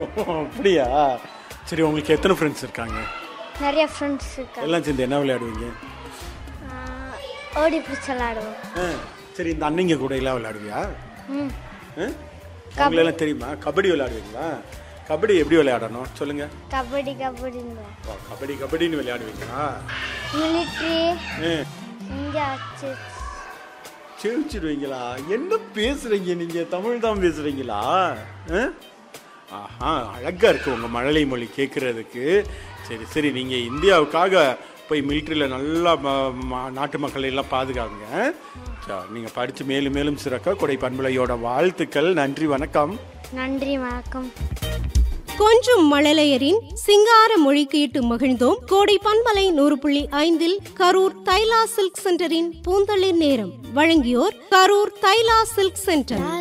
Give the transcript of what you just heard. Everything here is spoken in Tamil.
அப்படியா? சரி, உங்களுக்கு எத்தனை ஃப்ரெண்ட்ஸ் இருக்காங்க? நிறைய ஃப்ரெண்ட்ஸ் இருக்காங்க. எல்லாம் சேர்ந்து என்ன விளையாடுவீங்க? ஓடி பிடிச்சி விளையாடுவோம். சரி, இந்த அண்ணங்க கூட எல்லாம் விளையாடுவியா? ம். அவங்களெல்லாம் தெரியுமா? கபடி விளையாடுவீங்களா? கபடி எப்படி விளையாடணும் சொல்லுங்க. கபடி கபடின்னு கபடி கபடின்னு விளையாடுவீங்களா? மிலிட்ரி இங்கே சிரிச்சிடுவீங்களா? என்ன பேசுறீங்க நீங்க? தமிழ் தான் பேசுறீங்களா? ஆஹா, அழகா இருக்கு உங்க மழலை மொழி கேட்கறதுக்கு. சரி சரி, நீங்க இந்தியாவுக்காக போய் மிலிட்ரியில் நல்லா நாட்டு மக்களை எல்லாம் பாதுகாங்க. நீங்க படிச்சு மேலும் மேலும் சிறக்க கொடை பண்பலையோட வாழ்த்துக்கள். நன்றி, வணக்கம். நன்றி, வணக்கம். கொஞ்சம் மழலையரின் சிங்கார மொழி கேட்டு மகிழ்ந்தோம். கோடை பண்பலை 100.5 கரூர் தைலா சில்க் சென்டரின் பூந்தளிர் நேரம். வழங்கியோர் கரூர் தைலா சில்க் சென்டர்.